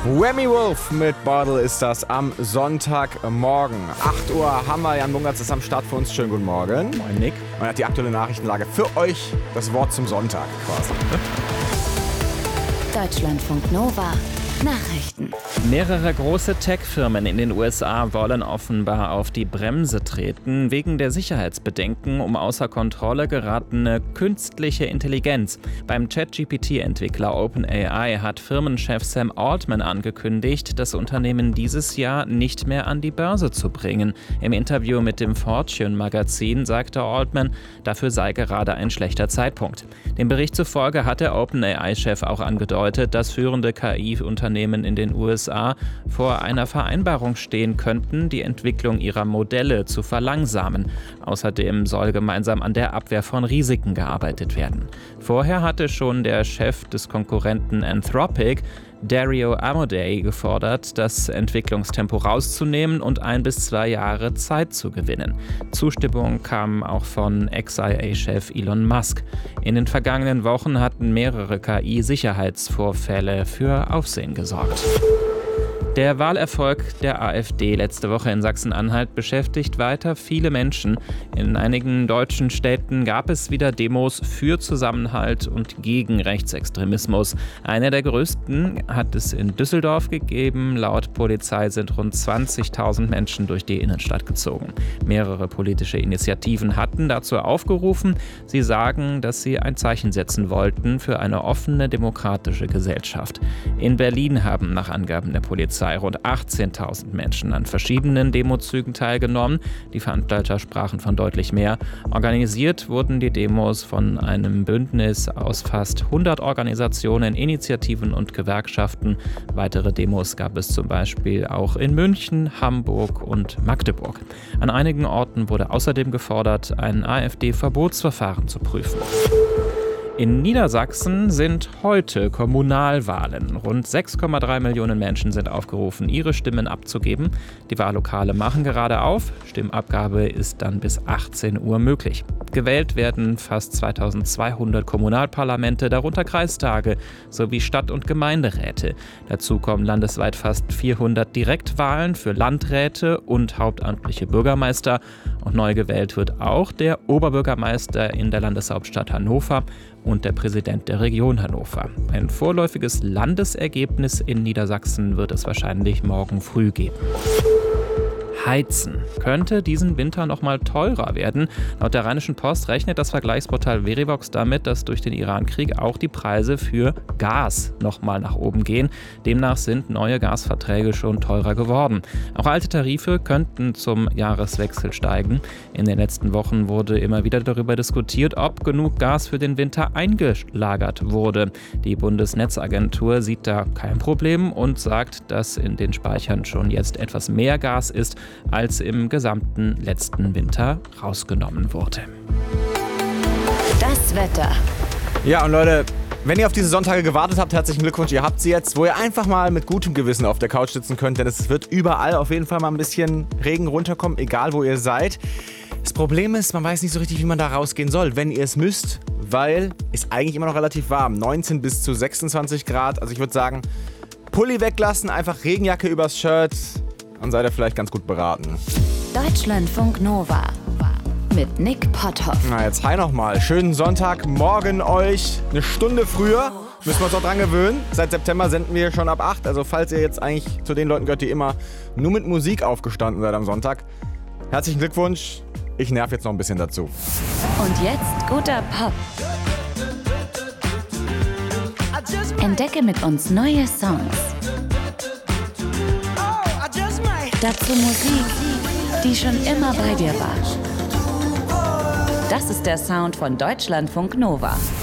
Remy Wolf mit Bottle ist das am Sonntagmorgen. 8 Uhr haben wir, Jan Bungertz ist am Start für uns. Schönen guten Morgen. Moin Nick. Und hat die aktuelle Nachrichtenlage für euch, das Wort zum Sonntag quasi. Deutschlandfunk Nova. Nachrichten. Mehrere große Tech-Firmen in den USA wollen offenbar auf die Bremse treten, wegen der Sicherheitsbedenken um außer Kontrolle geratene künstliche Intelligenz. Beim ChatGPT-Entwickler OpenAI hat Firmenchef Sam Altman angekündigt, das Unternehmen dieses Jahr nicht mehr an die Börse zu bringen. Im Interview mit dem Fortune-Magazin sagte Altman, dafür sei gerade ein schlechter Zeitpunkt. Dem Bericht zufolge hat der OpenAI-Chef auch angedeutet, dass führende KI-Unternehmen in den USA vor einer Vereinbarung stehen könnten, die Entwicklung ihrer Modelle zu verlangsamen. Außerdem soll gemeinsam an der Abwehr von Risiken gearbeitet werden. Vorher hatte schon der Chef des Konkurrenten Anthropic, Dario Amodei, gefordert, das Entwicklungstempo rauszunehmen und 1 bis 2 Jahre Zeit zu gewinnen. Zustimmung kam auch von XIA-Chef Elon Musk. In den vergangenen Wochen hatten mehrere KI-Sicherheitsvorfälle für Aufsehen gesorgt. Der Wahlerfolg der AfD letzte Woche in Sachsen-Anhalt beschäftigt weiter viele Menschen. In einigen deutschen Städten gab es wieder Demos für Zusammenhalt und gegen Rechtsextremismus. Eine der größten hat es in Düsseldorf gegeben. Laut Polizei sind rund 20.000 Menschen durch die Innenstadt gezogen. Mehrere politische Initiativen hatten dazu aufgerufen. Sie sagen, dass sie ein Zeichen setzen wollten für eine offene, demokratische Gesellschaft. In Berlin haben nach Angaben der Polizei rund 18.000 Menschen an verschiedenen Demozügen teilgenommen. Die Veranstalter sprachen von deutlich mehr. Organisiert wurden die Demos von einem Bündnis aus fast 100 Organisationen, Initiativen und Gewerkschaften. Weitere Demos gab es zum Beispiel auch in München, Hamburg und Magdeburg. An einigen Orten wurde außerdem gefordert, ein AfD-Verbotsverfahren zu prüfen. In Niedersachsen sind heute Kommunalwahlen. Rund 6,3 Millionen Menschen sind aufgerufen, ihre Stimmen abzugeben. Die Wahllokale machen gerade auf. Stimmabgabe ist dann bis 18 Uhr möglich. Gewählt werden fast 2200 Kommunalparlamente, darunter Kreistage sowie Stadt- und Gemeinderäte. Dazu kommen landesweit fast 400 Direktwahlen für Landräte und hauptamtliche Bürgermeister. Und neu gewählt wird auch der Oberbürgermeister in der Landeshauptstadt Hannover und der Präsident der Region Hannover. Ein vorläufiges Landesergebnis in Niedersachsen wird es wahrscheinlich morgen früh geben. Heizen könnte diesen Winter noch mal teurer werden. Laut der Rheinischen Post rechnet das Vergleichsportal Verivox damit, dass durch den Iran-Krieg auch die Preise für Gas noch mal nach oben gehen. Demnach sind neue Gasverträge schon teurer geworden. Auch alte Tarife könnten zum Jahreswechsel steigen. In den letzten Wochen wurde immer wieder darüber diskutiert, ob genug Gas für den Winter eingelagert wurde. Die Bundesnetzagentur sieht da kein Problem und sagt, dass in den Speichern schon jetzt etwas mehr Gas ist, als im gesamten letzten Winter rausgenommen wurde. Das Wetter. Ja, und Leute, wenn ihr auf diese Sonntage gewartet habt, herzlichen Glückwunsch, ihr habt sie jetzt, wo ihr einfach mal mit gutem Gewissen auf der Couch sitzen könnt, denn es wird überall auf jeden Fall mal ein bisschen Regen runterkommen, egal wo ihr seid. Das Problem ist, man weiß nicht so richtig, wie man da rausgehen soll, wenn ihr es müsst, weil es eigentlich immer noch relativ warm, 19 bis zu 26 Grad, also ich würde sagen, Pulli weglassen, einfach Regenjacke übers Shirt, dann seid ihr vielleicht ganz gut beraten. Deutschlandfunk Nova mit Nick Potthoff. Na, jetzt hi nochmal. Schönen Sonntagmorgen euch. Eine Stunde früher. Müssen wir uns auch dran gewöhnen. Seit September senden wir schon ab 8. Also falls ihr jetzt eigentlich zu den Leuten gehört, die immer nur mit Musik aufgestanden seid am Sonntag. Herzlichen Glückwunsch. Ich nerv jetzt noch ein bisschen dazu. Und jetzt guter Pop. Entdecke mit uns neue Songs. Dazu Musik, die schon immer bei dir war. Das ist der Sound von Deutschlandfunk Nova.